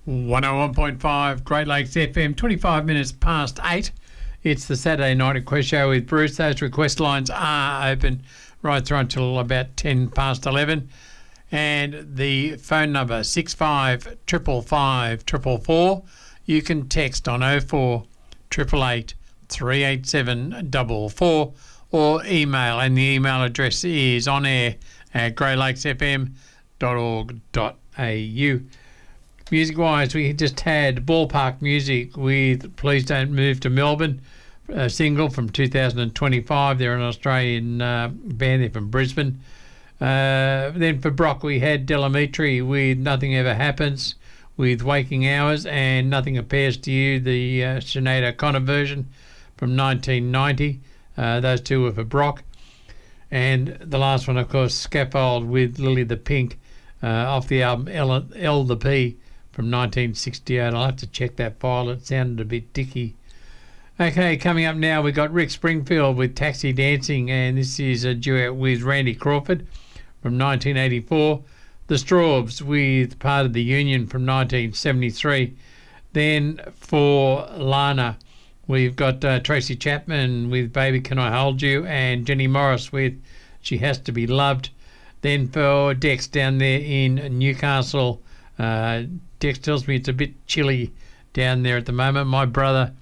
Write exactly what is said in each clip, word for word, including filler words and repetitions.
one oh one point five Great Lakes F M, twenty-five minutes past eight. It's the Saturday Night Request Show with Bruce. Those request lines are open right through until about ten past eleven. And the phone number, six five five five five four four. You can text on oh four eight eight eight, three eight seven four four or email, and the email address is on air at great lakes f m dot org dot a u. Music-wise, we just had Ballpark Music with Please Don't Move to Melbourne, a single from two thousand twenty-five. They're an Australian uh, band. They're from Brisbane. Uh, then for Brock, we had Delamitri with Nothing Ever Happens, with Waking Hours, and Nothing Appears to You, the uh, Sinead O'Connor version from nineteen ninety. Uh, those two were for Brock. And the last one, of course, Scaffold with Lily the Pink, uh, off the album L, L the P from nineteen sixty-eight. I'll have to check that file. It sounded a bit dicky. Okay, coming up now, we've got Rick Springfield with Taxi Dancing, and this is a duet with Randy Crawford from nineteen eighty-four. The Strawbs with Part of the Union from nineteen seventy-three. Then for Lana, we've got uh, Tracy Chapman with Baby Can I Hold You, and Jenny Morris with She Has to Be Loved. Then for Dex down there in Newcastle, uh, Dex tells me it's a bit chilly down there at the moment. My brother,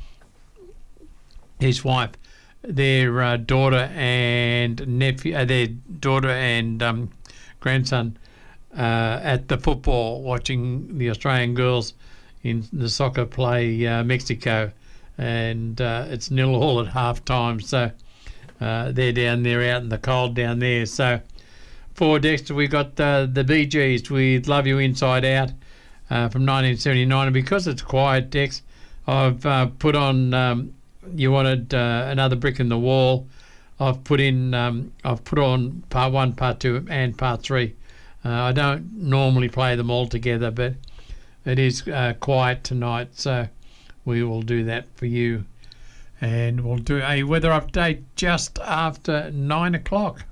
his wife, their uh, daughter and nephew, uh, their daughter and um, grandson uh, at the football, watching the Australian girls in the soccer play uh, Mexico, and uh, it's nil all at half time. So uh, they're down there out in the cold down there. So for Dexter, we got uh, the Bee Gees with Love You Inside Out uh, from nineteen seventy-nine. And because it's quiet, Dex, I've uh, put on. Um, you wanted uh, another brick in the wall. I've put in. Um, I've put on part one, part two, and part three. Uh, I don't normally play them all together, but it is uh, quiet tonight, so we will do that for you. And we'll do a weather update just after nine o'clock.